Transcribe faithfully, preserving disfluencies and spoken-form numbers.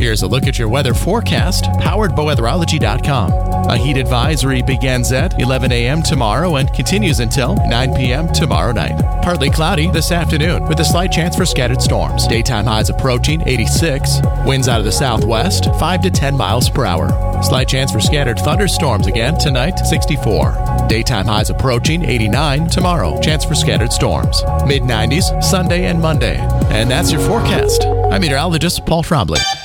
Here's a look at your weather forecast, powered by weatherology dot com. A heat advisory begins at eleven a.m. tomorrow and continues until nine p.m. tomorrow night. Partly cloudy this afternoon with a slight chance for scattered storms. Daytime highs approaching eighty-six. Winds out of the southwest, five to ten miles per hour. Slight chance for scattered thunderstorms again tonight, sixty-four. Daytime highs approaching eighty-nine tomorrow. Chance for scattered storms. mid nineties Sunday and Monday. And that's your forecast. I'm meteorologist Paul Trombley.